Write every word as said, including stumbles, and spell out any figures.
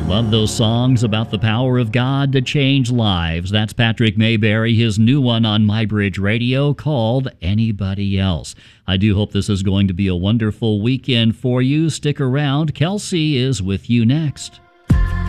Love those songs about the power of God to change lives. That's Patrick Mayberry, his new one on MyBridge Radio called Anybody Else. I do hope this is going to be a wonderful weekend for you. Stick around. Kelsey is with you next.